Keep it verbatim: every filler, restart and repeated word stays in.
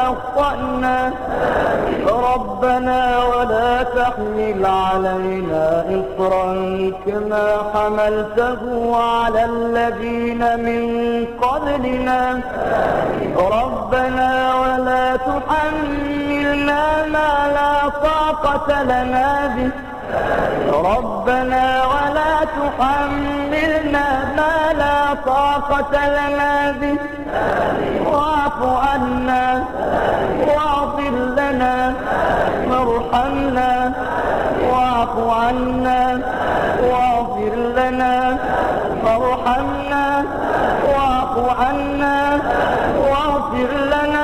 أخطأنا ربنا ولا تحمل علينا إصرا كما حملته على الذين من قبلنا ربنا ولا تحملنا ما لا طاقة لنا به ربنا ولا تحملنا ما لا طاقة لنا به واعف عنا واغفر لنا وارحمنا واعف عنا واغفر لنا وارحمنا واعف عنا واغفر لنا